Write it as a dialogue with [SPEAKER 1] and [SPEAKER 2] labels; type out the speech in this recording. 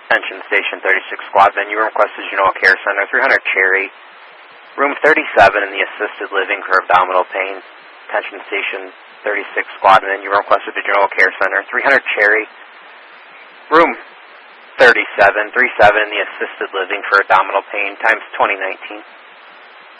[SPEAKER 1] Attention Station 36 Squad, venue requested Genoa Care Center, 300 Cherry, room 37 in the assisted living for abdominal pain. Attention Station 36 Squad, venue requested to Genoa Care Center, 300 Cherry, room 37 in the assisted living for abdominal pain, times 2019.